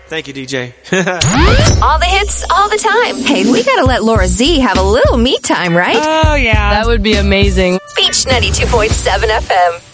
Thank you, DJ. All the hits, all the time. Hey, we gotta let Laura Z have a little me time, right? Oh, yeah. That would be amazing. Beach 92.7 FM.